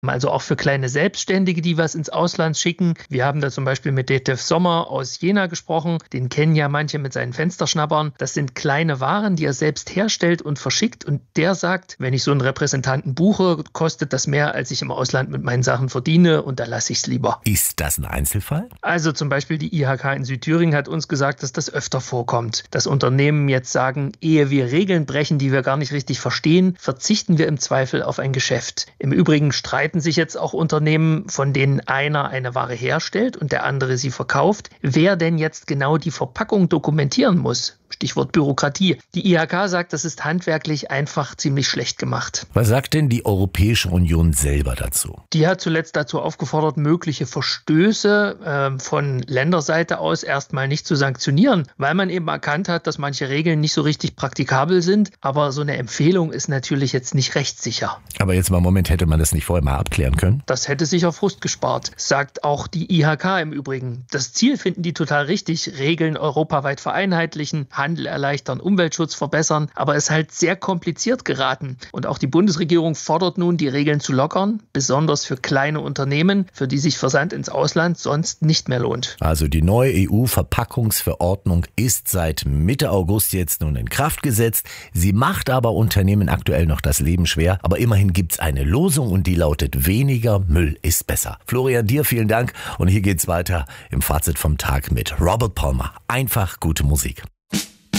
Also auch für kleine Selbstständige, die was ins Ausland schicken. Wir haben da zum Beispiel mit Detlev Sommer aus Jena gesprochen. Den kennen ja manche mit seinen Fensterschnappern. Das sind kleine Waren, die er selbst herstellt und verschickt. Und der sagt, wenn ich so einen Repräsentanten buche, kostet das mehr, als ich im Ausland mit meinen Sachen verdiene. Und da lasse ich es lieber. Ist das ein Einzelfall? Also zum Beispiel die IHK in Südthüringen hat uns gesagt, dass das öfter vorkommt. Dass Unternehmen jetzt sagen, ehe wir Regeln brechen, die wir gar nicht richtig verstehen, verzichten wir im Zweifel auf ein Geschäft. Im Übrigen streiten sich jetzt auch Unternehmen, von denen einer eine Ware herstellt und der andere sie verkauft, wer denn jetzt genau die Verpackung dokumentieren muss. Stichwort Bürokratie. Die IHK sagt, das ist handwerklich einfach ziemlich schlecht gemacht. Was sagt denn die Europäische Union selber dazu? Die hat zuletzt dazu aufgefordert, mögliche Verstöße von Länderseite aus erstmal nicht zu sanktionieren, weil man eben erkannt hat, dass manche Regeln nicht so richtig praktikabel sind. Aber so eine Empfehlung ist natürlich jetzt nicht rechtssicher. Aber jetzt mal im Moment, hätte man das nicht vorher mal abklären können? Das hätte sicher Frust gespart, sagt auch die IHK im Übrigen. Das Ziel finden die total richtig, Regeln europaweit vereinheitlichen, Handel erleichtern, Umweltschutz verbessern, aber es ist halt sehr kompliziert geraten. Und auch die Bundesregierung fordert nun, die Regeln zu lockern, besonders für kleine Unternehmen, für die sich Versand ins Ausland sonst nicht mehr lohnt. Also die neue EU-Verpackungsverordnung ist seit Mitte August jetzt nun in Kraft gesetzt. Sie macht aber Unternehmen aktuell noch das Leben schwer, aber immerhin gibt's eine Losung und die lautet: weniger Müll ist besser. Florian, dir vielen Dank und hier geht's weiter im Fazit vom Tag mit Robert Palmer. Einfach gute Musik.